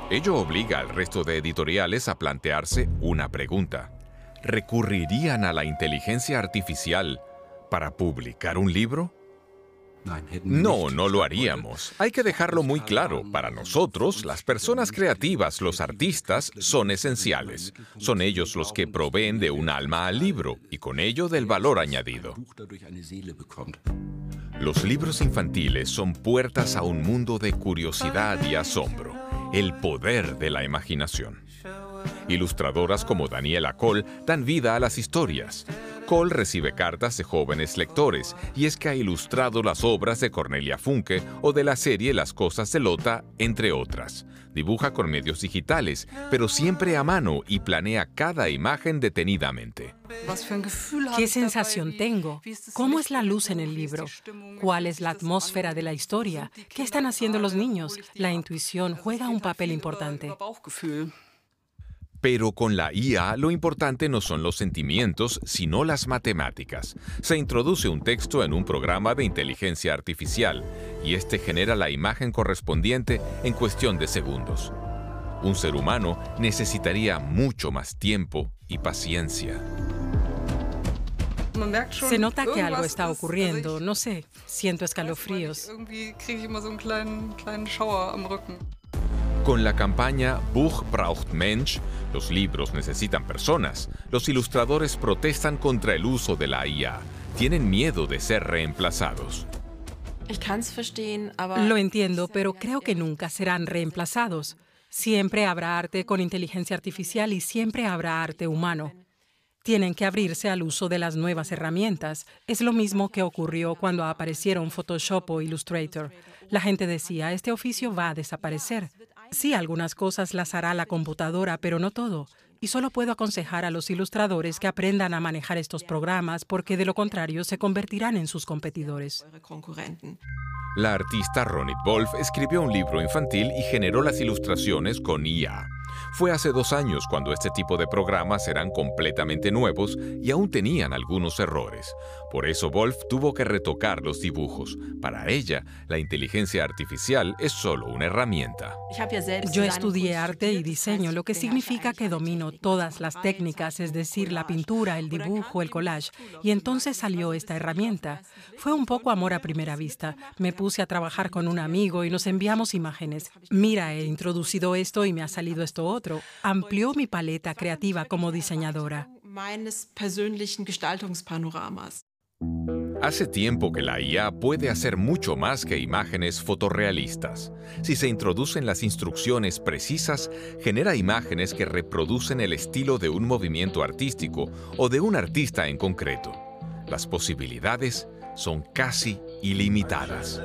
Ello obliga al resto de editoriales a plantearse una pregunta. ¿Recurrirían a la inteligencia artificial para publicar un libro? No, no lo haríamos. Hay que dejarlo muy claro. Para nosotros, las personas creativas, los artistas, son esenciales. Son ellos los que proveen de un alma al libro y con ello del valor añadido. Los libros infantiles son puertas a un mundo de curiosidad y asombro, el poder de la imaginación. Ilustradoras como Daniela Coll dan vida a las historias. Coll recibe cartas de jóvenes lectores y es que ha ilustrado las obras de Cornelia Funke o de la serie Las cosas de Lotta, entre otras. Dibuja con medios digitales, pero siempre a mano y planea cada imagen detenidamente. ¿Qué sensación tengo? ¿Cómo es la luz en el libro? ¿Cuál es la atmósfera de la historia? ¿Qué están haciendo los niños? La intuición juega un papel importante. Pero con la IA lo importante no son los sentimientos, sino las matemáticas. Se introduce un texto en un programa de inteligencia artificial y este genera la imagen correspondiente en cuestión de segundos. Un ser humano necesitaría mucho más tiempo y paciencia. Se nota que algo está ocurriendo, no sé, siento escalofríos. Con la campaña Buch braucht Mensch, los libros necesitan personas, los ilustradores protestan contra el uso de la IA. Tienen miedo de ser reemplazados. Lo entiendo, pero creo que nunca serán reemplazados. Siempre habrá arte con inteligencia artificial y siempre habrá arte humano. Tienen que abrirse al uso de las nuevas herramientas. Es lo mismo que ocurrió cuando aparecieron Photoshop o Illustrator. La gente decía, este oficio va a desaparecer. Sí, algunas cosas las hará la computadora, pero no todo. Y solo puedo aconsejar a los ilustradores que aprendan a manejar estos programas porque de lo contrario se convertirán en sus competidores. La artista Ronit Wolf escribió un libro infantil y generó las ilustraciones con IA. Fue hace 2 años cuando este tipo de programas eran completamente nuevos y aún tenían algunos errores. Por eso Wolf tuvo que retocar los dibujos. Para ella, la inteligencia artificial es solo una herramienta. Yo estudié arte y diseño, lo que significa que domino todas las técnicas, es decir, la pintura, el dibujo, el collage. Y entonces salió esta herramienta. Fue un poco amor a primera vista. Me puse a trabajar con un amigo y nos enviamos imágenes. Mira, he introducido esto y me ha salido esto otro. Amplió mi paleta creativa como diseñadora. Hace tiempo que la IA puede hacer mucho más que imágenes fotorrealistas. Si se introducen las instrucciones precisas, genera imágenes que reproducen el estilo de un movimiento artístico o de un artista en concreto. Las posibilidades son casi ilimitadas.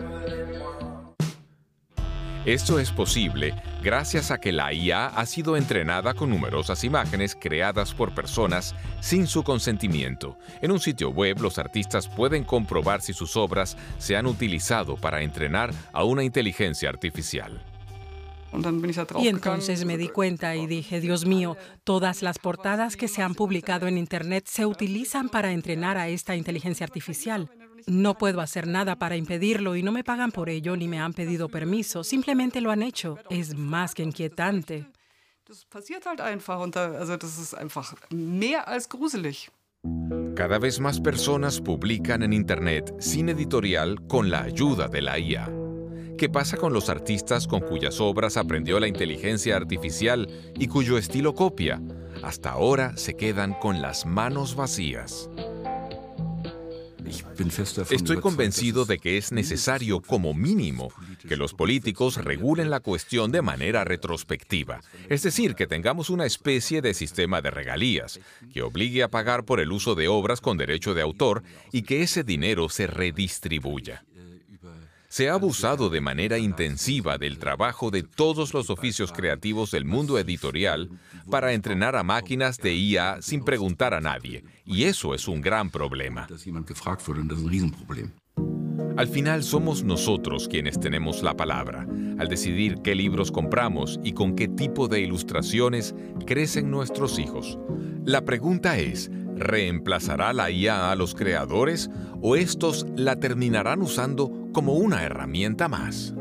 Esto es posible gracias a que la IA ha sido entrenada con numerosas imágenes creadas por personas sin su consentimiento. En un sitio web, los artistas pueden comprobar si sus obras se han utilizado para entrenar a una inteligencia artificial. Y entonces me di cuenta y dije, Dios mío, todas las portadas que se han publicado en Internet se utilizan para entrenar a esta inteligencia artificial. No puedo hacer nada para impedirlo y no me pagan por ello ni me han pedido permiso. Simplemente lo han hecho. Es más que inquietante. Cada vez más personas publican en Internet sin editorial con la ayuda de la IA. ¿Qué pasa con los artistas con cuyas obras aprendió la inteligencia artificial y cuyo estilo copia? Hasta ahora se quedan con las manos vacías. Estoy convencido de que es necesario, como mínimo, que los políticos regulen la cuestión de manera retrospectiva. Es decir, que tengamos una especie de sistema de regalías, que obligue a pagar por el uso de obras con derecho de autor y que ese dinero se redistribuya. Se ha abusado de manera intensiva del trabajo de todos los oficios creativos del mundo editorial para entrenar a máquinas de IA sin preguntar a nadie, y eso es un gran problema. Al final somos nosotros quienes tenemos la palabra, al decidir qué libros compramos y con qué tipo de ilustraciones crecen nuestros hijos. La pregunta es, ¿reemplazará la IA a los creadores o estos la terminarán usando como una herramienta más?